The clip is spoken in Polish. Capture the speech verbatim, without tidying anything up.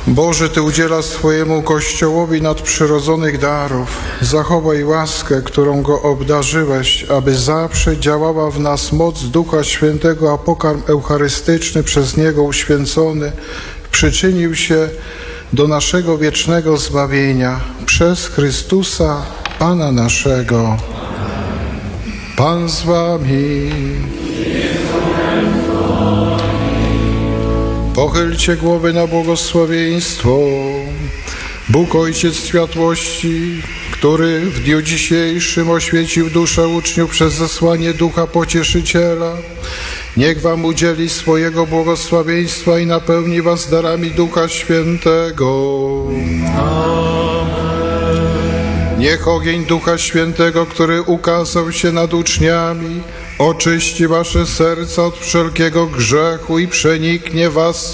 Boże, Ty udzielasz swojemu Kościołowi nadprzyrodzonych darów. Zachowaj łaskę, którą go obdarzyłeś, aby zawsze działała w nas moc Ducha Świętego, a pokarm eucharystyczny przez Niego uświęcony przyczynił się do naszego wiecznego zbawienia przez Chrystusa, Pana naszego. Pan z Wami. Pochylcie głowy na błogosławieństwo. Bóg Ojciec światłości, który w dniu dzisiejszym oświecił duszę uczniów przez zesłanie Ducha Pocieszyciela, niech wam udzieli swojego błogosławieństwa i napełni was darami Ducha Świętego. Niech ogień Ducha Świętego, który ukazał się nad uczniami, oczyści wasze serca od wszelkiego grzechu i przeniknie was